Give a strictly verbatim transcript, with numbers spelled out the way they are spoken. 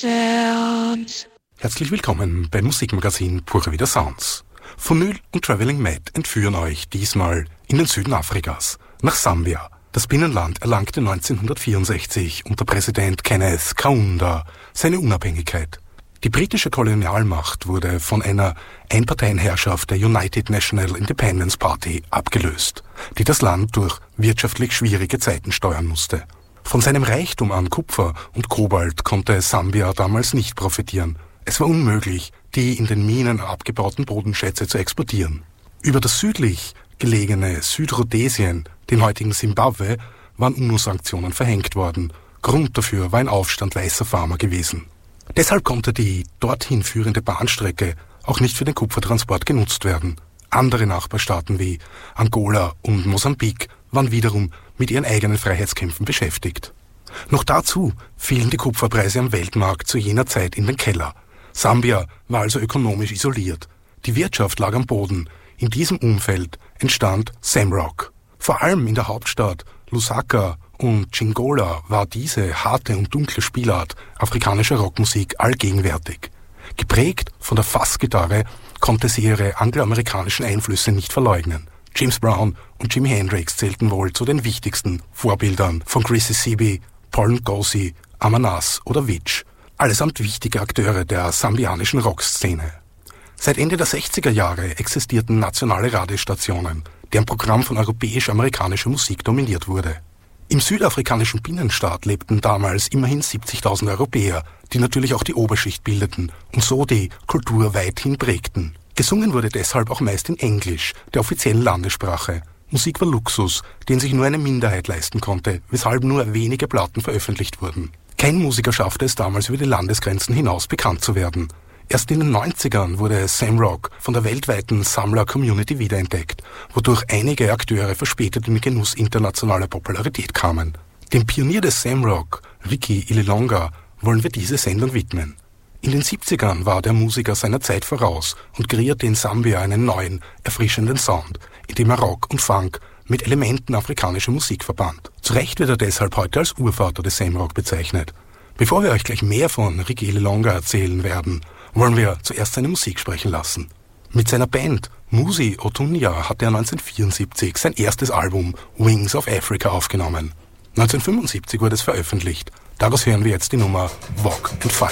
Sounds. Herzlich willkommen beim Musikmagazin Pure Vida Sounds. Phonyl und Traveling Mad entführen euch diesmal in den Süden Afrikas, nach Sambia. Das Binnenland erlangte neunzehnhundertvierundsechzig unter Präsident Kenneth Kaunda seine Unabhängigkeit. Die britische Kolonialmacht wurde von einer Einparteienherrschaft der United National Independence Party abgelöst, die das Land durch wirtschaftlich schwierige Zeiten steuern musste. Von seinem Reichtum an Kupfer und Kobalt konnte Sambia damals nicht profitieren. Es war unmöglich, die in den Minen abgebauten Bodenschätze zu exportieren. Über das südlich gelegene Südrhodesien, den heutigen Simbabwe, waren UNO-Sanktionen verhängt worden. Grund dafür war ein Aufstand weißer Farmer gewesen. Deshalb konnte die dorthin führende Bahnstrecke auch nicht für den Kupfertransport genutzt werden. Andere Nachbarstaaten wie Angola und Mosambik waren wiederum mit ihren eigenen Freiheitskämpfen beschäftigt. Noch dazu fielen die Kupferpreise am Weltmarkt zu jener Zeit in den Keller. Sambia war also ökonomisch isoliert. Die Wirtschaft lag am Boden. In diesem Umfeld entstand Samrock. Vor allem in der Hauptstadt Lusaka und Chingola war diese harte und dunkle Spielart afrikanischer Rockmusik allgegenwärtig. Geprägt von der Fassgitarre konnte sie ihre angloamerikanischen Einflüsse nicht verleugnen. James Brown und Jimi Hendrix zählten wohl zu den wichtigsten Vorbildern von Chrissy Sibi, Paul Ngozi, Amanas oder Witch, allesamt wichtige Akteure der sambianischen Rockszene. Seit Ende der sechziger Jahre existierten nationale Radiostationen, deren Programm von europäisch-amerikanischer Musik dominiert wurde. Im südafrikanischen Binnenstaat lebten damals immerhin siebzigtausend Europäer, die natürlich auch die Oberschicht bildeten und so die Kultur weithin prägten. Gesungen wurde deshalb auch meist in Englisch, der offiziellen Landessprache. Musik war Luxus, den sich nur eine Minderheit leisten konnte, weshalb nur wenige Platten veröffentlicht wurden. Kein Musiker schaffte es damals über die Landesgrenzen hinaus bekannt zu werden. Erst in den neunzigern wurde Samrock von der weltweiten Sammler-Community wiederentdeckt, wodurch einige Akteure verspätet in den Genuss internationaler Popularität kamen. Dem Pionier des Samrock, Ricky Ililonga, wollen wir diese Sendung widmen. In den siebzigern war der Musiker seiner Zeit voraus und kreierte in Sambia einen neuen, erfrischenden Sound, in dem er Rock und Funk mit Elementen afrikanischer Musik verband. Zu Recht wird er deshalb heute als Urvater des Samrock bezeichnet. Bevor wir euch gleich mehr von Ricky Ililonga erzählen werden, wollen wir zuerst seine Musik sprechen lassen. Mit seiner Band Musi Otunya hat er neunzehnhundertvierundsiebzig sein erstes Album Wings of Africa aufgenommen. neunzehnhundertfünfundsiebzig wurde es veröffentlicht. Daraus hören wir jetzt die Nummer Walk and Fight.